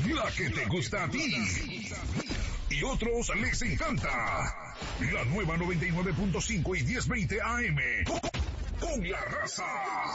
La que te gusta a ti. Y otros les encanta. La nueva 99.5 y 1020 AM. Con la raza.